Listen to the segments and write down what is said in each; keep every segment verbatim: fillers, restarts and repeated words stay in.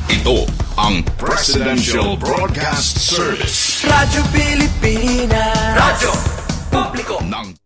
Ito ang Presidential Broadcast Service. Radyo Pilipinas. Radyo Publiko ng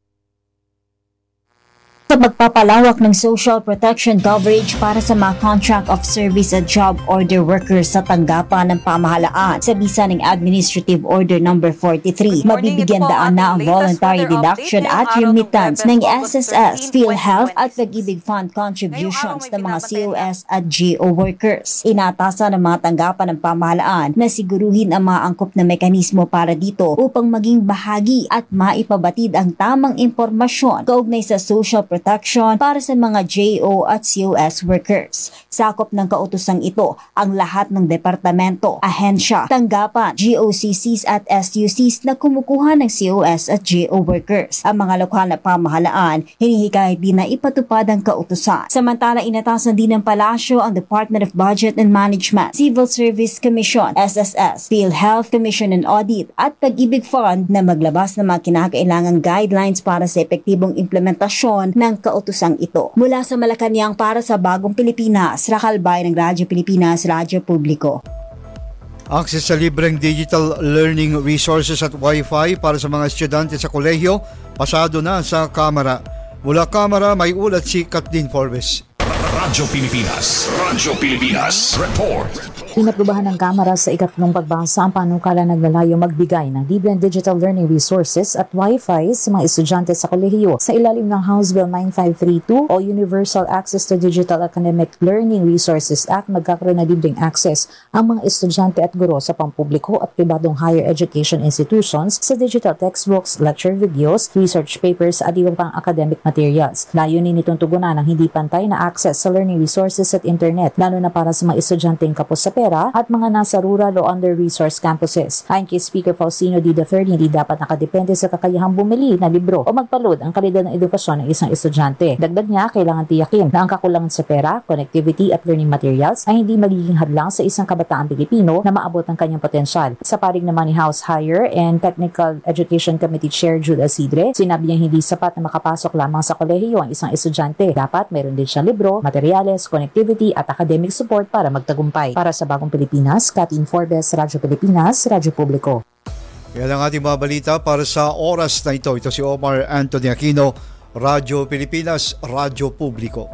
sa magpapalawak ng social protection coverage para sa mga contract of service at job order workers sa tanggapan ng pamahalaan sa bisa ng Administrative Order number forty-three. Mabibigyan daan na ang voluntary deduction at remittance ng S S S, PhilHealth at Pag-ibig Fund contributions ng mga C O S at G O workers. Inatasan ng mga tanggapan ng pamahalaan na siguruhin ang mga angkop na mekanismo para dito upang maging bahagi at maipabatid ang tamang impormasyon kaugnay sa social protection protection para sa mga J O at C O S workers. Sakop ng kautosang ito ang lahat ng departamento, ahensya, tanggapan, G O C Cs at S U Cs na kumukuha ng C O S at J O workers. Ang mga lokal na pamahalaan, hinihikayat din na ipatupad ang kautosan. Samantala, inatasan din ng palasyo ang Department of Budget and Management, Civil Service Commission, S S S, PhilHealth Commission and Audit at Pag-ibig Fund na maglabas ng mga kinakailangang guidelines para sa epektibong implementasyon ng kautosang ito. Mula sa Malacanang para sa Bagong Pilipinas, Rakalbay ng Radyo Pilipinas, Radyo Publiko. Access sa libreng digital learning resources at Wi-Fi para sa mga estudyante sa kolehiyo, pasado na sa Kamara. Mula Kamara, may ulat si Kathleen Forbes. Radyo Pilipinas. Radyo Pilipinas. Report. Inaprubahan ng Kamara sa ikatlong pagbasa ang panukala naglalayo magbigay ng libreng digital learning resources at Wi-Fi sa mga estudyante sa kolehiyo sa ilalim ng House Bill nine five three two o Universal Access to Digital Academic Learning Resources Act. Magkakaroon na libreng access ang mga estudyante at guro sa pampubliko at pribadong higher education institutions sa digital textbooks, lecture videos, research papers at iba pang academic materials. Layunin nitong tugunan ang hindi pantay na access sa learning resources at internet, lalo na para sa mga estudyanteng kapos sa pera at mga nasa rural o under-resourced campuses. Ayon kay Speaker Faustino D. the third, hindi dapat nakadepende sa kakayahang bumili na libro o magpaload ang kalidad ng edukasyon ng isang estudyante. Dagdag niya, kailangan tiyakin na ang kakulangan sa pera, connectivity at learning materials ay hindi magiging hadlang sa isang kabataang Pilipino na maabot ang kanyang potensyal. Sa parig naman ni House Higher and Technical Education Committee Chair Jude Asidre, sinabi niya hindi sapat na makapasok lamang sa kolehiyo ang isang estudyante. Dapat mayroon din siyang libro, materials, connectivity at academic support para magtagumpay. Para sa Bagong Pilipinas, Kathleen Forbes, Radyo Pilipinas, Radyo Publiko. Yan ang ating mga balita para sa oras na ito. Ito si Omar Anthony Aquino, Radyo Pilipinas, Radyo Publiko.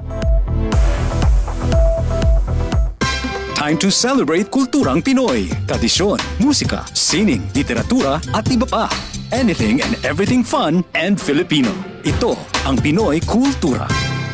Time to celebrate kulturang Pinoy. Tradisyon, musika, sining, literatura at iba pa. Anything and everything fun and Filipino. Ito ang Pinoy Kultura.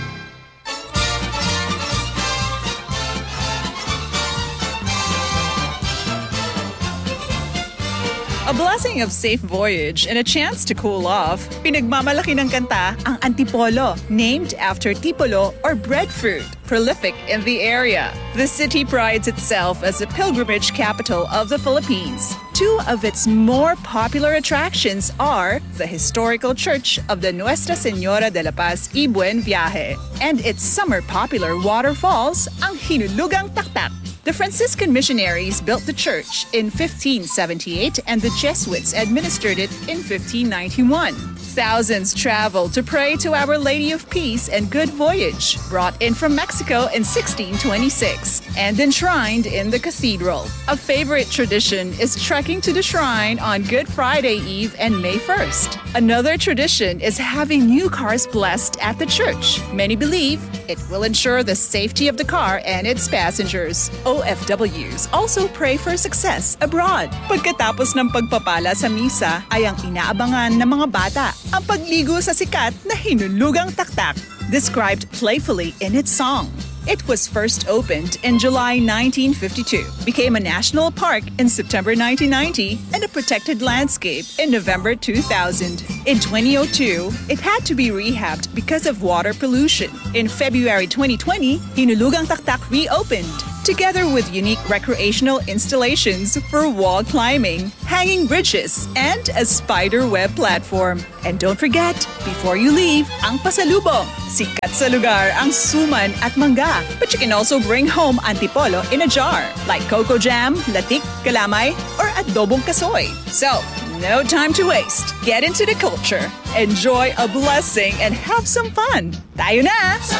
A blessing of safe voyage and a chance to cool off. Pinagmamalaki ng kanta ang Antipolo, named after tipolo or breadfruit, prolific in the area. The city prides itself as the pilgrimage capital of the Philippines. Two of its more popular attractions are the historical church of the Nuestra Señora de la Paz y Buen Viaje and its summer popular waterfalls, ang Hinulugang Taktak. The Franciscan missionaries built the church in fifteen seventy-eight and the Jesuits administered it in fifteen ninety-one. Thousands traveled to pray to Our Lady of Peace and Good Voyage, brought in from Mexico in sixteen twenty-six and enshrined in the cathedral. A favorite tradition is trekking to the shrine on Good Friday Eve and May first. Another tradition is having new cars blessed at the church. Many believe it will ensure the safety of the car and its passengers. O F Ws also pray for success abroad. Pagkatapos ng pagpapala sa misa ay ang inaabangan ng mga bata, ang pagligo sa sikat na Hinulugang Taktak, described playfully in its song. It was first opened in July nineteen fifty-two, became a national park in September nineteen ninety, and a protected landscape in November two thousand. In twenty oh two, it had to be rehabbed because of water pollution. In February twenty twenty, Hinulugang Taktak reopened, together with unique recreational installations for wall climbing, hanging bridges, and a spider web platform. And don't forget, before you leave, ang pasalubong. Sikat sa lugar ang suman at mangga. But you can also bring home antipolo in a jar, like coco jam, latik, kalamay, or adobong kasoy. So, no time to waste. Get into the culture, enjoy a blessing, and have some fun. Tayo na!